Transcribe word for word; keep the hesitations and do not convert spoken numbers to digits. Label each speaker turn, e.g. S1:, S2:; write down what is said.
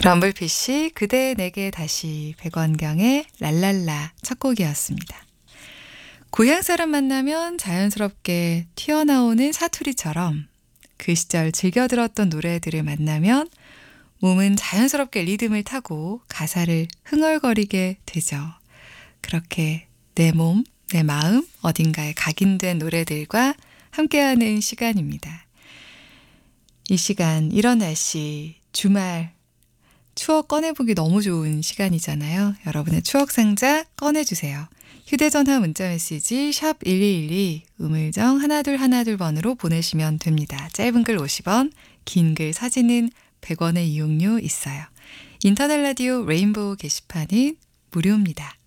S1: 럼블피쉬 그대 내게 다시 백원경의 랄랄라 첫 곡이었습니다. 고향 사람 만나면 자연스럽게 튀어나오는 사투리처럼 그 시절 즐겨 들었던 노래들을 만나면 몸은 자연스럽게 리듬을 타고 가사를 흥얼거리게 되죠. 그렇게 내 몸, 내 마음 어딘가에 각인된 노래들과 함께하는 시간입니다. 이 시간, 이런 날씨, 주말 추억 꺼내보기 너무 좋은 시간이잖아요. 여러분의 추억 상자 꺼내주세요. 휴대전화 문자메시지 샵 일이일이 우물정 일이일 번으로 보내시면 됩니다. 짧은 글 오십 원, 긴 글 사진은 백 원의 이용료 있어요. 인터넷 라디오 레인보우 게시판은 무료입니다.